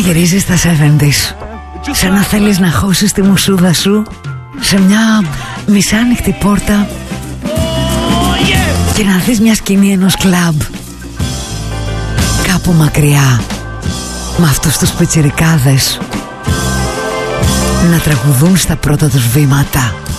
γυρίζεις στα 70's, σαν να θέλεις να χώσεις τη μουσούδα σου σε μια μισάνοιχτη πόρτα και να δεις μια σκηνή ενός κλαμπ κάπου μακριά, με αυτούς τους πιτσιρικάδες να τραγουδούν στα πρώτα τους βήματα.